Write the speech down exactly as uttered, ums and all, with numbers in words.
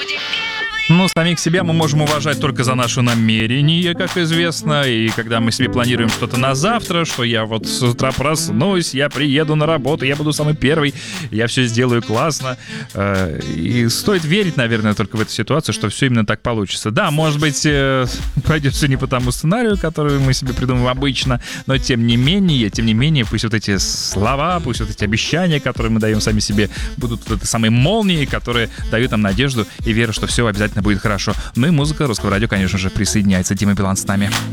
Ну, самих себя мы можем уважать только за наши намерения, как известно. И когда мы себе планируем что-то на завтра, что я вот с утра проснусь, я приеду на работу, я буду самый первый, я все сделаю классно. И стоит верить, наверное, только в эту ситуацию, что все именно так получится. Да, может быть, пойдет все не по тому сценарию, который мы себе придумываем обычно, но тем не менее, тем не менее, пусть вот эти слова, пусть вот эти обещания, которые мы даем сами себе, будут вот этой самой молнией, которые дают нам надежду и веру, что все обязательно будет хорошо. Ну и музыка Русского радио, конечно же, присоединяется. Дима Билан с нами.